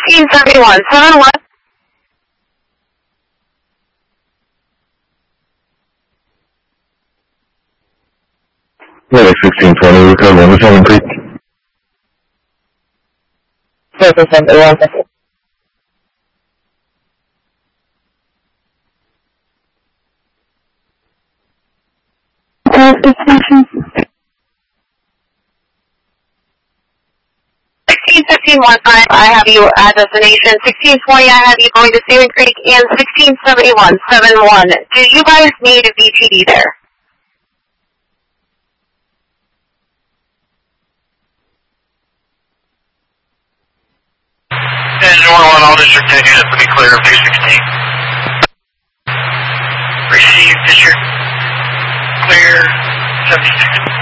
1671, 71. Medic 1620, we're code 1 to 7 Creek. Medic 71, thank you. Destination. 161515, I have you at destination. 1620, I have you going to Salmon Creek, and 1671, 71. Do you guys need a VTD there? Engine 101, all district 10 units to be clear of 216. Receive district clear 76.